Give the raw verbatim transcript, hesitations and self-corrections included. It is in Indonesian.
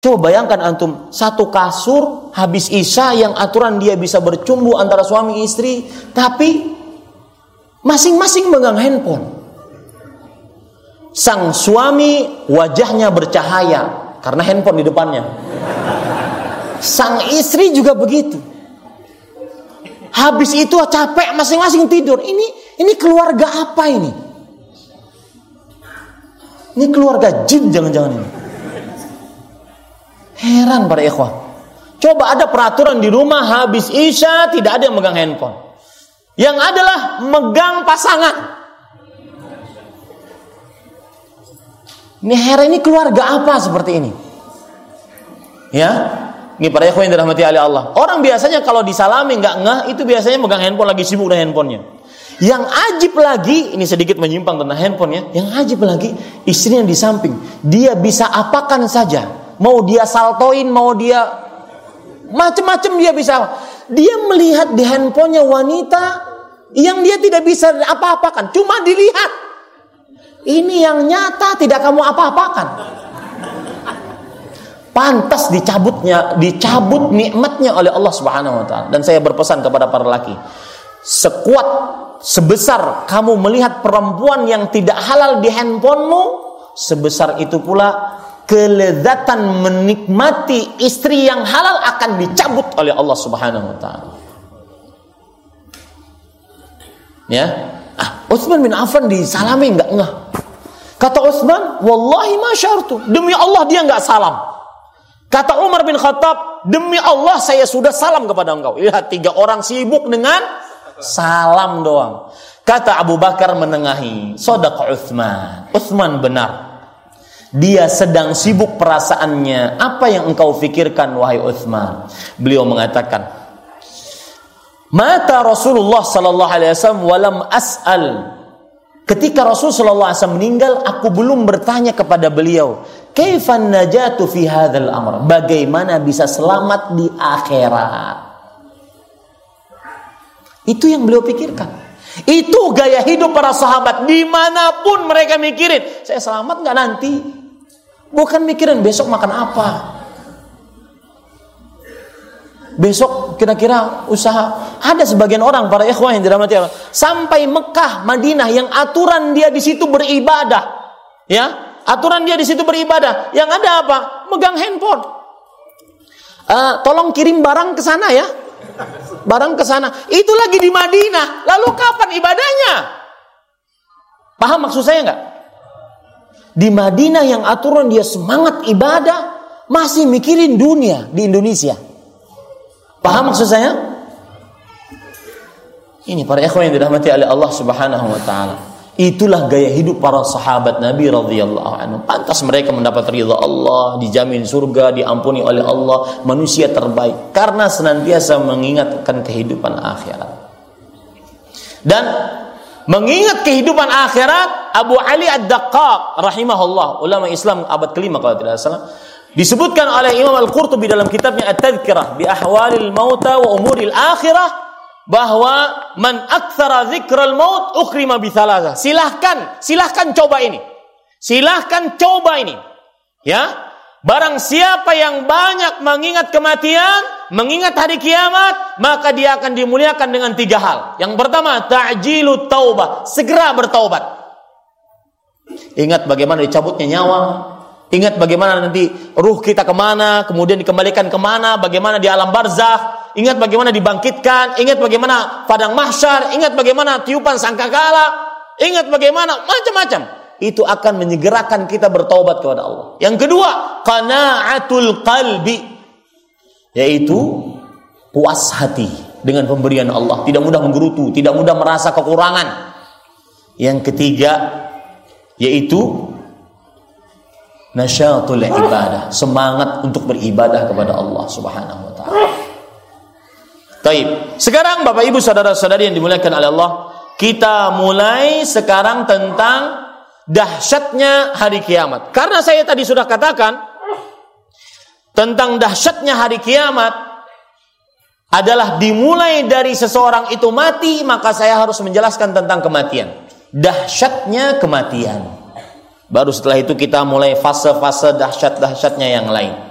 Coba bayangkan antum, satu kasur habis isya yang aturan dia bisa bercumbu antara suami istri, tapi masing-masing megang handphone. Sang suami wajahnya bercahaya karena handphone di depannya. Sang istri juga begitu. Habis itu capek, masing-masing tidur. Ini ini keluarga apa ini? Ini keluarga jin jangan-jangan ini. Heran para ikhwah. Coba ada peraturan di rumah habis isya tidak ada yang megang handphone. Yang adalah megang pasangan. Ini heran, ini keluarga apa seperti ini? Ya, ini para ikhwah yang dirahmati oleh Allah. Orang biasanya kalau disalami nggak ngeh, itu biasanya megang handphone, lagi sibuk dengan handphonenya. Yang ajib lagi, ini sedikit menyimpang tentang handphonenya. Yang ajib lagi, istrinya di samping. Dia bisa apakan saja. Mau dia saltoin, mau dia macam-macam dia bisa. Dia melihat di handphonenya wanita yang dia tidak bisa apa-apakan, cuma dilihat. Ini yang nyata tidak kamu apa-apakan. Pantas dicabutnya, dicabut nikmatnya oleh Allah Subhanahu wa taala. Dan saya berpesan kepada para laki, sekuat sebesar kamu melihat perempuan yang tidak halal di handphonemu, sebesar itu pula kelezatan menikmati istri yang halal akan dicabut oleh Allah Subhanahu wa taala. Ya. Ah, Utsman bin Affan disalami enggak ngeh. Kata Utsman, "Wallahi ma syartu." Demi Allah dia enggak salam. Kata Umar bin Khattab, "Demi Allah saya sudah salam kepada engkau." Lihat, tiga orang sibuk dengan salam doang. Kata Abu Bakar menengahi, "Shadaqa Utsman." Utsman benar. Dia sedang sibuk perasaannya. Apa yang engkau fikirkan wahai Utsman? Beliau mengatakan, "Mata Rasulullah sallallahu alaihi wasallam walam as'al." Ketika Rasul sallallahu alaihi wasallam meninggal, aku belum bertanya kepada beliau, "Kaifan najatu fi hadzal amr?" Bagaimana bisa selamat di akhirat? Itu yang beliau pikirkan. Itu gaya hidup para sahabat. Dimanapun mereka mikirin, saya selamat nggak nanti? Bukan mikirin besok makan apa, besok kira-kira usaha. Ada sebagian orang para ikhwah yang dirahmati Allah, sampai Mekah, Madinah yang aturan dia di situ beribadah, ya, aturan dia di situ beribadah. Yang ada apa? Megang handphone. Uh, tolong kirim barang ke sana ya, barang ke sana. Itu lagi di Madinah. Lalu kapan ibadahnya? Paham maksud saya nggak? Di Madinah yang aturan dia semangat ibadah, masih mikirin dunia di Indonesia. Paham maksud saya? Ini para ikhwan yang dirahmati oleh Allah Subhanahu wa taala. Itulah gaya hidup para sahabat Nabi radhiyallahu anhu. Pantas mereka mendapat ridha Allah, dijamin surga, diampuni oleh Allah, manusia terbaik karena senantiasa mengingatkan kehidupan akhirat. Dan mengingat kehidupan akhirat, Abu Ali Ad-Daqqaq rahimahullah, ulama Islam abad kelima kalau tidak salah, disebutkan oleh Imam Al-Qurtubi dalam kitabnya At-Tadhkirah bi Ahwalil Mauta wa Umuril Akhirah, bahwa man aktsara dzikral maut ukhrima bi thalatha. Silahkan, silahkan coba ini. Silahkan coba ini. Ya. Barang siapa yang banyak mengingat kematian, mengingat hari kiamat, maka dia akan dimuliakan dengan tiga hal. Yang pertama, ta'jilut taubah, segera bertaubat. Ingat bagaimana dicabutnya nyawa, ingat bagaimana nanti ruh kita kemana, kemudian dikembalikan kemana, bagaimana di alam barzakh, ingat bagaimana dibangkitkan, ingat bagaimana padang mahsyar, ingat bagaimana tiupan sangkakala, ingat bagaimana macam-macam. Itu akan menyegerakan kita bertaubat kepada Allah. Yang kedua, qana'atul qalbi, yaitu puas hati dengan pemberian Allah, tidak mudah menggerutu, tidak mudah merasa kekurangan. Yang ketiga, yaitu nasyatul ibadah, semangat untuk beribadah kepada Allah Subhanahu wa taala. Baik, sekarang Bapak Ibu saudara-saudari yang dimuliakan oleh Allah, kita mulai sekarang tentang dahsyatnya hari kiamat. Karena saya tadi sudah katakan tentang dahsyatnya hari kiamat adalah dimulai dari seseorang itu mati, maka saya harus menjelaskan tentang kematian. Dahsyatnya kematian. Baru setelah itu kita mulai fase-fase dahsyat-dahsyatnya yang lain.